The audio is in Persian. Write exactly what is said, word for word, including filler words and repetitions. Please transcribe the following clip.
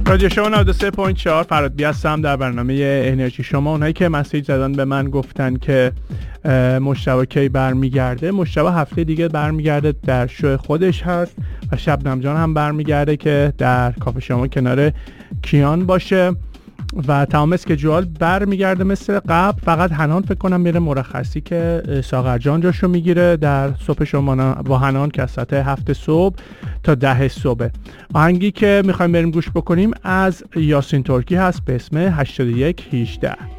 رادیو شما نود و سه ممیز چهار فرادبی هستم در برنامه انرژی شما. اونایی که مسیج زدن به من گفتن که مجتبی کی برمیگرده، مجتبی هفته دیگه برمیگرده، در شو خودش هست و شبنم جان هم برمیگرده که در کافه شما کنار کیان باشه و تمام اسکیجول برمیگرده مثل قبل. فقط حنان فکر کنم میره مرخصی که ساغر جان جاشو میگیره در صبح شما با حنان که از ساعت هفت صبح تا ده صبح. آهنگی که میخوایم بریم گوش بکنیم از یاسین ترکی هست به اسم هشتاد و یک هجده.